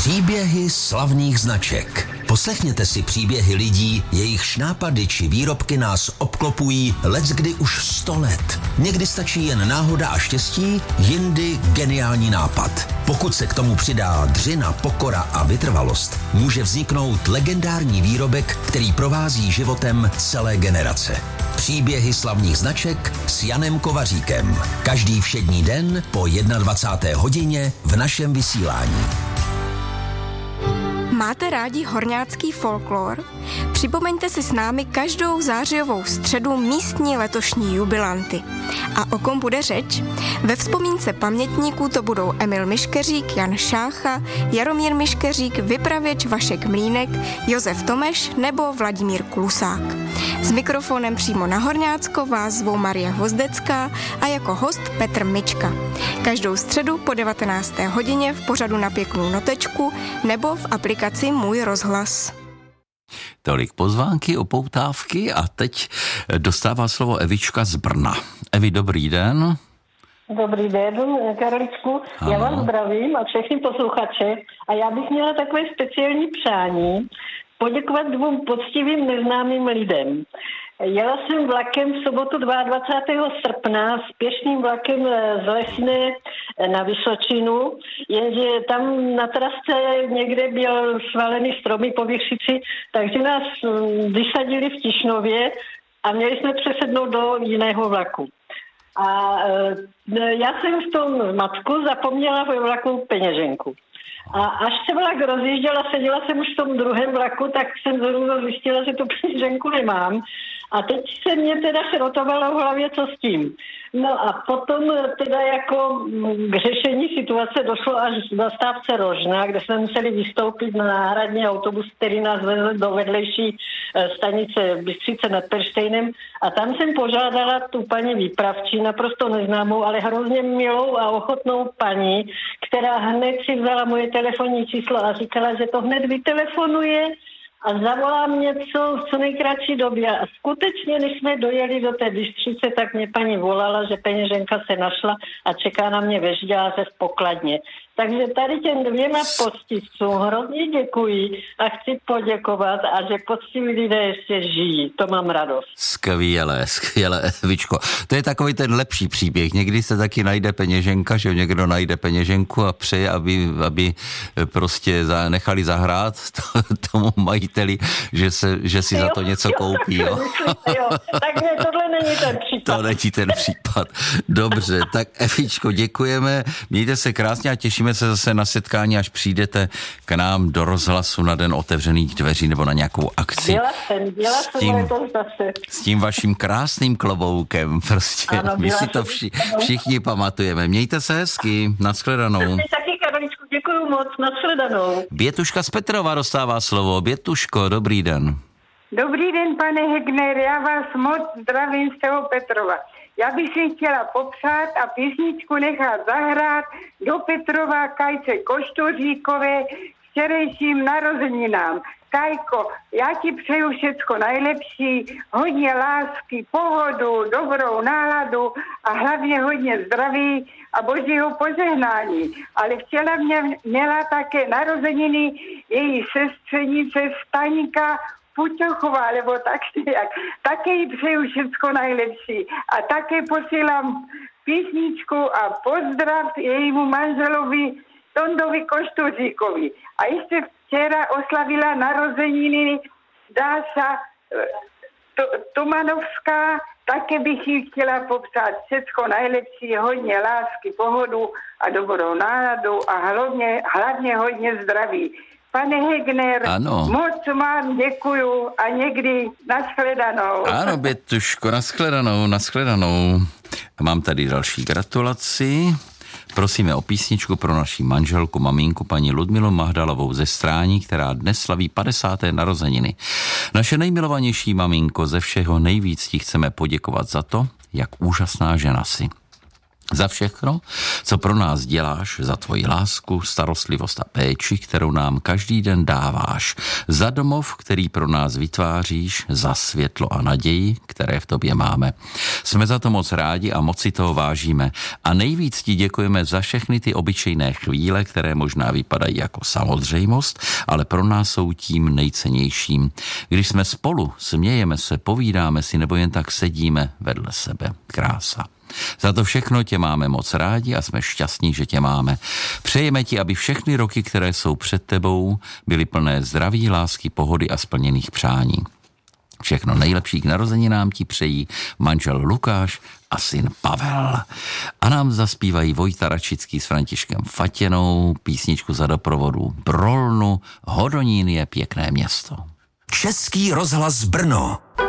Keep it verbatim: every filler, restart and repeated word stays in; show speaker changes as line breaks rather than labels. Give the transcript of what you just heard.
Příběhy slavných značek. Poslechněte si příběhy lidí, jejichž nápady či výrobky nás obklopují leckdy už sto let. Někdy stačí jen náhoda a štěstí, jindy geniální nápad. Pokud se k tomu přidá dřina, pokora a vytrvalost, může vzniknout legendární výrobek, který provází životem celé generace. Příběhy slavných značek s Janem Kovaříkem. Každý všední den po dvacáté jedné hodině v našem vysílání.
Máte rádi horňácký folklor? Připomeňte si s námi každou zářijovou středu místní letošní jubilanty. A o kom bude řeč? Ve vzpomínce pamětníků to budou Emil Miškeřík, Jan Šácha, Jaromír Miškeřík, vypravěč Vašek Mlínek, Josef Tomeš nebo Vladimír Klusák. S mikrofonem přímo na Horňácko vás zvou Marie Hvozdecká a jako host Petr Mička. Každou středu po devatenácté hodině v pořadu Na pěknou notečku nebo v aplikaci Můj rozhlas.
Tolik pozvánky, upoutávky a teď dostává slovo Evička z Brna. Evi, dobrý den.
Dobrý den, Karoličku. Ano. Já vás zdravím a všechny posluchače a já bych měla takové speciální přání poděkovat dvou poctivým neznámým lidem. Jela jsem vlakem v sobotu dvacátého druhého srpna spěšným vlakem z Lesné na Vysočinu, jenže tam na trasce někde byl svalený stromy po Vychřici, takže nás vysadili v Tišnově a měli jsme přesednout do jiného vlaku. A já jsem v tom zmatku zapomněla ve vlaku peněženku. A až se vlak rozjížděla, seděla jsem už v tom druhém vlaku, tak jsem zrovna zjistila, že tu peněženku nemám. A teď se mě teda šrotovalo v hlavě, co s tím. No a potom teda jako k řešení situace došlo až v zastávce Rožna, kde jsme museli vystoupit na náhradní autobus, který nás vezl do vedlejší stanice Bystřice nad Perštejnem. A tam jsem požádala tu paní výpravčí, naprosto neznámou, ale hrozně milou a ochotnou paní, která hned si vzala moje telefonní číslo a říkala, že to hned vytelefonuje a zavolá mě co, co nejkratší době. A skutečně, než jsme dojeli do té Bystřice, tak mě paní volala, že peněženka se našla a čeká na mě ve Žďáře v pokladně. Takže tady těm dvěma poctivcům hrozně děkuji a chci poděkovat a že poctiví lidé ještě žijí. To mám radost.
Skvělé, skvělé, Evičko. To je takový ten lepší příběh. Někdy se taky najde peněženka, že někdo najde peněženku a přeje, aby, aby prostě za, nechali zahrát tomu majiteli, že, se, že si jo, za to něco jo, koupí. Jo.
Jo. Takže tohle není ten případ.
To není ten případ. Dobře, tak Evičko, děkujeme. Mějte se krásně a těšíme se zase na setkání, až přijdete k nám do rozhlasu na Den otevřených dveří nebo na nějakou akci.
Byla jsem, byla
s tím,
jsem to zase.
S tím vaším krásným kloboukem, prostě. Ano, my si to vši, všichni pamatujeme. Mějte se hezky, nashledanou.
Taky, Karoličku, děkuju moc, nashledanou.
Bětuška z Petrova dostává slovo. Bětuško, dobrý den.
Dobrý den, pane Hegner, já vás moc zdravím z toho Petrova. Já bych si chtěla popřát a písničku nechat zahrát do Petrova Kajce Koštoříkové včerejším narozeninám. Kajko, já ti přeju všecko nejlepší, hodně lásky, pohodu, dobrou náladu a hlavně hodně zdraví a božího požehnání. Ale včera mě měla také narozeniny její sestřenice Staňka Puťochová, nebo tak jak. Také jí přeju všecko nejlepší. A také posílám písničku a pozdrav jejímu manželovi Tondovi Koštoříkovi. A ještě včera oslavila narozeniny Dáša Tomanovská, také bych jí chtěla popřát všecko nejlepší, hodně lásky, pohodu a dobrou náladu a hlavně, hlavně hodně zdraví. Pane Hegner, ano. Moc vám děkuju a někdy nashledanou.
Ano, Bětuško, nashledanou, nashledanou. Mám tady další gratulaci. Prosíme o písničku pro naši manželku, maminku, paní Ludmilu Mahdalovou ze Strání, která dnes slaví padesáté narozeniny. Naše nejmilovanější maminko, ze všeho nejvíc ti chceme poděkovat za to, jak úžasná žena si. Za všechno, co pro nás děláš, za tvoji lásku, starostlivost a péči, kterou nám každý den dáváš, za domov, který pro nás vytváříš, za světlo a naději, které v tobě máme. Jsme za to moc rádi a moc si toho vážíme. A nejvíc ti děkujeme za všechny ty obyčejné chvíle, které možná vypadají jako samozřejmost, ale pro nás jsou tím nejcennějším. Když jsme spolu, smějeme se, povídáme si nebo jen tak sedíme vedle sebe. Krása. Za to všechno tě máme moc rádi a jsme šťastní, že tě máme. Přejeme ti, aby všechny roky, které jsou před tebou, byly plné zdraví, lásky, pohody a splněných přání. Všechno nejlepší k narozeninám ti přejí manžel Lukáš a syn Pavel. A nám zaspívají Vojta Račický s Františkem Fatěnou písničku za doprovodu Brolnu. Hodonín je pěkné město.
Český rozhlas Brno.